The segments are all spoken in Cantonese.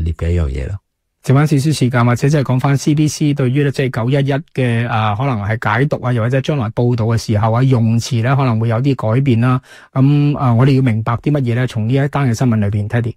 捏嘅一樣嘢咯。 剩翻少少時間，或者即係講翻 CBC 對於即係911嘅可能係解讀啊，又或者將來報道嘅時候啊，用詞咧可能會有啲改變啦。咁我哋要明白啲乜嘢咧？從呢一單嘅新聞裏邊 ，Teddy。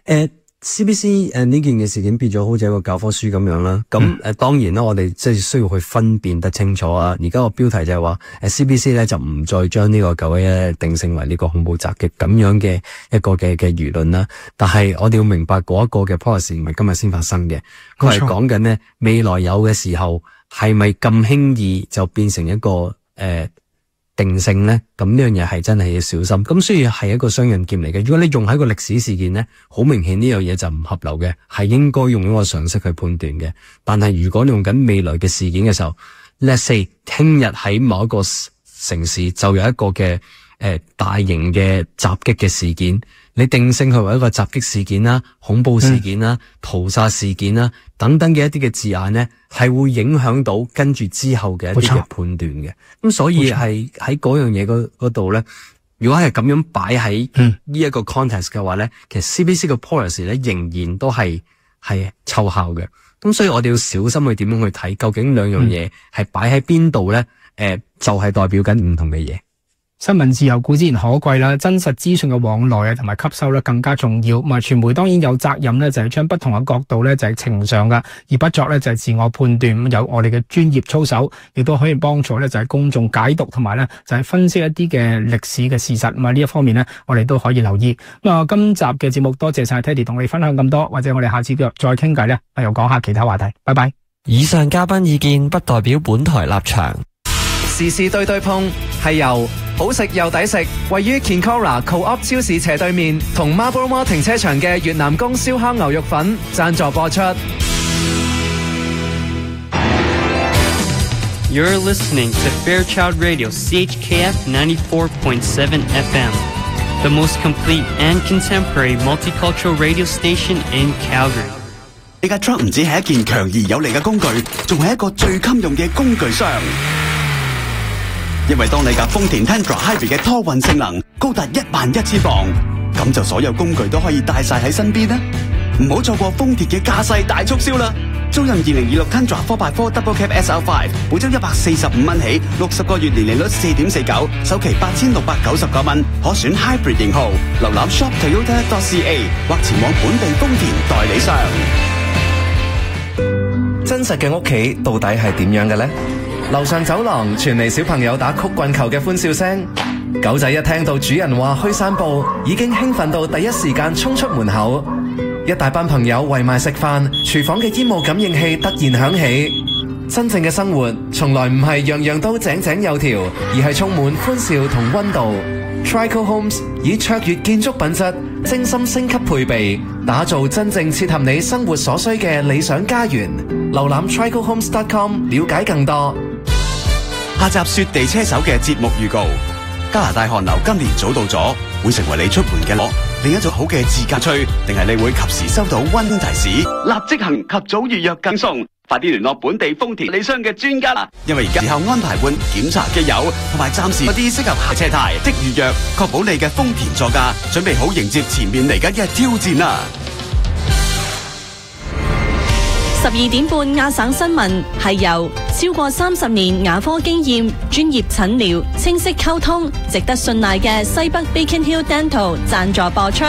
CBC 呢件嘅事件變咗好似一個教科書咁樣啦。咁當然啦，我哋即係需要去分辨得清楚啊。而家個標題就係話CBC 咧就唔再將呢個911定性為呢個恐怖襲擊咁樣嘅一個嘅輿論啦。但係我哋要明白嗰一個嘅 policy 唔係今日先發生嘅，佢係講緊呢未來有嘅時候係咪咁輕易就變成一個定性咧？咁呢樣嘢係真係要小心。咁所以係一個雙刃劍嚟嘅。如果你用喺個歷史事件咧，好明顯呢樣嘢就唔合流嘅，係應該用一個常識去判斷嘅。但係如果你用緊未來嘅事件嘅時候 ，let's say 聽日喺某一個城市就有一個嘅大型嘅襲擊嘅事件，你定性佢為一個襲擊事件啦、恐怖事件啦、屠殺事件啦等等嘅一啲嘅字眼咧，係會影響到跟住之後嘅一啲嘅判斷嘅。咁所以係喺嗰樣嘢嗰度咧，如果係咁樣擺喺呢一個 context 嘅話咧，其實 CBC 嘅 policy 咧仍然都係奏效嘅。咁所以我哋要小心去點樣去睇，究竟兩樣嘢係擺喺邊度咧？就係代表緊唔同嘅嘢。 新聞自由固然可貴啦，真實資訊嘅往來啊同埋吸收咧更加重要。咁啊，傳媒當然有責任咧，就係將不同嘅角度咧就係呈上噶，而不作咧就係自我判斷。有我哋嘅專業操守，亦都可以幫助咧就係公眾解讀同埋咧就係分析一啲嘅歷史嘅事實。咁啊呢一方面咧，我哋都可以留意。咁啊，今集嘅節目多謝晒 Teddy 同你分享咁多，或者我哋下次再傾偈咧，又講下其他話題。拜拜。 以上嘉賓意見不代表本台立場。 時事對對碰係由好食又抵食，位於 Kinkora Co-op 超市斜對面同 Marlborough Mall 停車場嘅越南宮燒烤牛肉粉贊助播出。 You're listening to Fairchild Radio CHKF 94.7 FM, the most complete and contemporary multicultural radio station in Calgary. 你架 truck 唔止係一件強而有力嘅工具，仲係一個最襟用嘅工具箱。因為當你架豐田 Tundra Hybrid 嘅拖運性能高達11000磅，咁就所有工具都可以帶晒喺身邊啦。唔好錯過豐田嘅駕駛大促銷啦！租賃2026 Tundra 4x4 Double Cab SL5，每周145蚊起，60個月年利率4.49，首期8699蚊，可選 Hybrid 型號。瀏覽 shoptoyota.ca 或前往本地豐田代理商。 真實嘅屋企到底係點樣嘅呢？樓上走廊傳嚟小朋友打曲棍球嘅歡笑聲，狗仔一聽到主人話去散步，已經興奮到第一時間衝出門口。一大班朋友圍埋食飯，廚房嘅煙霧感應器突然響起。真正嘅生活從來唔係樣樣都井井有條，而係充滿歡笑同溫度。Trico Homes 以卓越建築品質、精心升級配備，打造真正切合你生活所需嘅理想家園。瀏覽 tricohomes.com 了解更多。 下集雪地車手嘅節目預告：加拿大寒流今年早到咗，會成為你出門嘅另一種好嘅自駕吹，定係你會及時收到溫馨提示？立即行，及早預約更送。快啲聯絡本地豐田理商嘅專家啦！因為而家時候安排換檢查機油，同埋暫時嗰啲適合行車態，即預約，確保你嘅豐田座駕準備好迎接前面嚟緊嘅挑戰啦 ！12點半亞省新聞係由超過30年牙科經驗、專業診療、清晰溝通、值得信賴嘅西北 Beacon Hill Dental 贊助播出。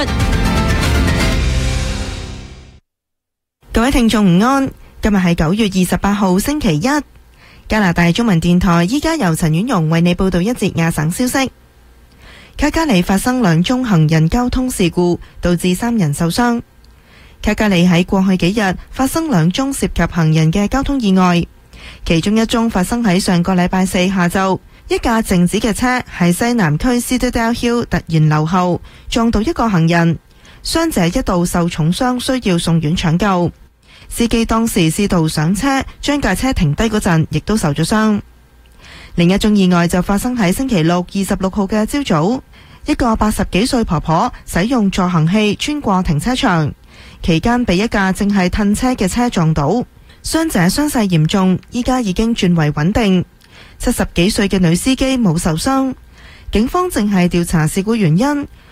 各位聽眾午安，今日係9月28號星期一。加拿大中文電台依家由陳婉容為你報道一節亞省消息。卡加里發生2宗行人交通事故，導致3人受傷。卡加里喺過去幾日發生2宗涉及行人嘅交通意外，其中一宗發生喺上個禮拜4下晝，一架靜止嘅車喺西南區 Citadel Hill 突然留後，撞到一個行人，傷者一度受重傷，需要送院搶救。司機當時試圖上車，將架車停低嗰陣，亦都受咗傷。另一宗意外就發生喺星期六26號嘅朝早，一個80幾歲婆婆使用助行器穿過停車場，期間被一架正係褪車嘅車撞到，傷者傷勢嚴重，依家已經轉為穩定。70幾歲嘅女司機冇受傷。警方正係調查事故原因，